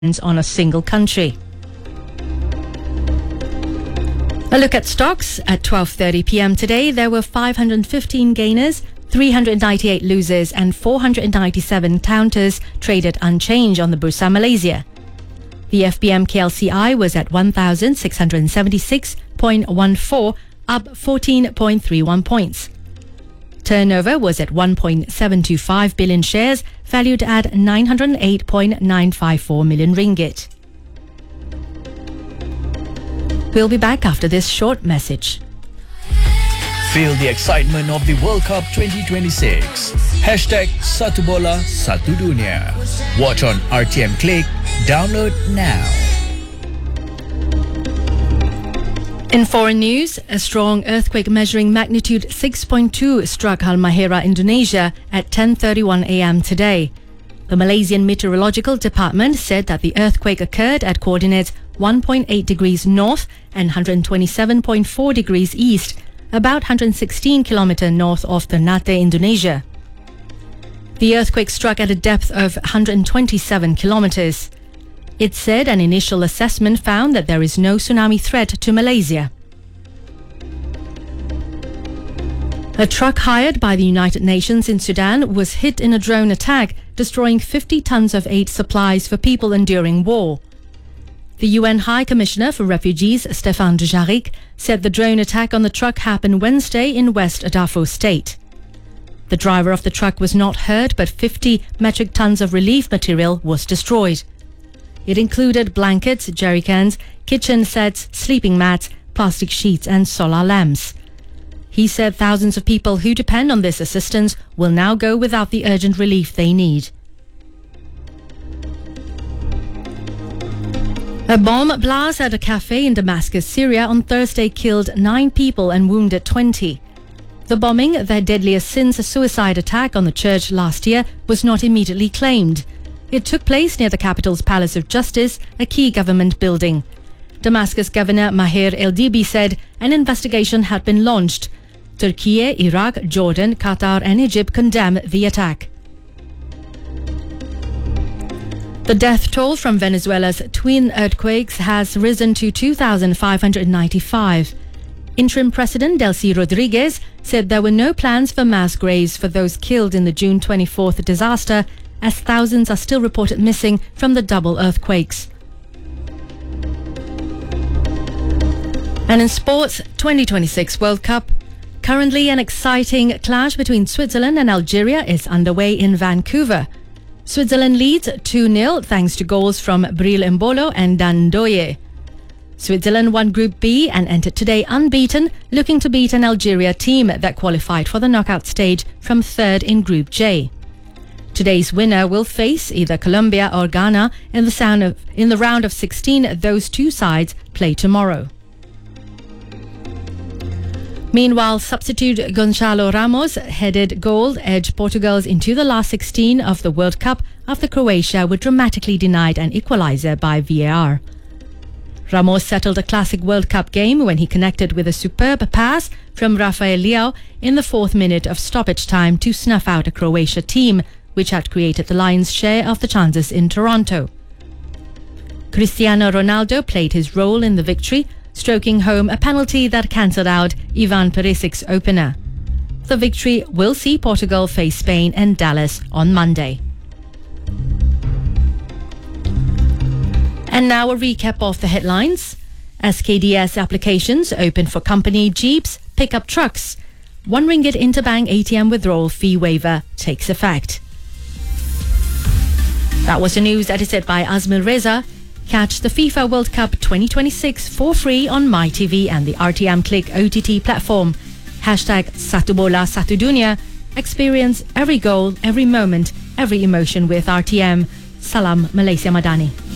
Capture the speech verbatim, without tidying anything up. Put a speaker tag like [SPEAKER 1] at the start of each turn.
[SPEAKER 1] on a single country. A look at stocks. At twelve thirty p m today, there were five hundred fifteen gainers, three hundred ninety-eight losers and four hundred ninety-seven counters traded unchanged on the Bursa Malaysia. The F B M K L C I was at one thousand six hundred seventy-six point one four, up fourteen point three one points. Turnover was at one point seven two five billion shares, valued at nine hundred eight point nine five four million ringgit. We'll be back after this short message.
[SPEAKER 2] Feel the excitement of the World Cup twenty twenty-six. Hashtag Satu Bola Satu Dunia. Watch on R T M Click. Download now.
[SPEAKER 1] In foreign news, a strong earthquake measuring magnitude six point two struck Halmahera, Indonesia at ten thirty-one a m today. The Malaysian Meteorological Department said that the earthquake occurred at coordinates one point eight degrees north and one hundred twenty-seven point four degrees east, about one hundred sixteen kilometers north of Ternate, Indonesia. The earthquake struck at a depth of one hundred twenty-seven kilometers. It said an initial assessment found that there is no tsunami threat to Malaysia. A truck hired by the United Nations in Sudan was hit in a drone attack, destroying fifty tons of aid supplies for people enduring war. The U N High Commissioner for Refugees, Stéphane Dujarric, said the drone attack on the truck happened Wednesday in West Darfur State. The driver of the truck was not hurt, but fifty metric tons of relief material was destroyed. It included blankets, jerry cans, kitchen sets, sleeping mats, plastic sheets and solar lamps. He said thousands of people who depend on this assistance will now go without the urgent relief they need. A bomb blast at a cafe in Damascus, Syria on Thursday killed nine people and wounded twenty. The bombing, their deadliest since a suicide attack on the church last year, was not immediately claimed. It took place near the capital's Palace of Justice, a key government building. Damascus Governor Maher El-Dibi said an investigation had been launched. Turkey, Iraq, Jordan, Qatar and Egypt condemned the attack. The death toll from Venezuela's twin earthquakes has risen to two thousand five hundred ninety-five. Interim President Delcy Rodriguez said there were no plans for mass graves for those killed in the June twenty-fourth disaster, as thousands are still reported missing from the double earthquakes. And in sports, twenty twenty-six World Cup. Currently, an exciting clash between Switzerland and Algeria is underway in Vancouver. Switzerland leads two nil thanks to goals from Bril Embolo and Dan Ndoye. Switzerland won Group B and entered today unbeaten, looking to beat an Algeria team that qualified for the knockout stage from third in Group J. Today's winner will face either Colombia or Ghana in the, sound of, in the round of sixteen. Those two sides play tomorrow. Meanwhile, substitute Gonçalo Ramos headed goal edged Portugal's into the last sixteen of the World Cup after Croatia were dramatically denied an equaliser by V A R. Ramos settled a classic World Cup game when he connected with a superb pass from Rafael Leao in the fourth minute of stoppage time to snuff out a Croatia team which had created the lion's share of the chances in Toronto. Cristiano Ronaldo played his role in the victory, stroking home a penalty that cancelled out Ivan Perisic's opener. The victory will see Portugal face Spain in Dallas on Monday. And now a recap of the headlines. S K D S applications open for company Jeeps, pickup trucks. One ringgit interbank A T M withdrawal fee waiver takes effect. That was the news edited by Azmil Reza. Catch the FIFA World Cup twenty twenty-six for free on MyTV and the R T M Click O T T platform. Hashtag Satu Bola Satu Dunia. Experience every goal, every moment, every emotion with R T M. Salam Malaysia Madani.